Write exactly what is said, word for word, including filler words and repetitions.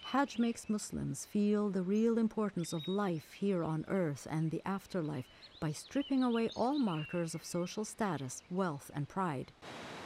Hajj makes Muslims feel the real importance of life here on earth and the afterlife by stripping away all markers of social status, wealth, and pride.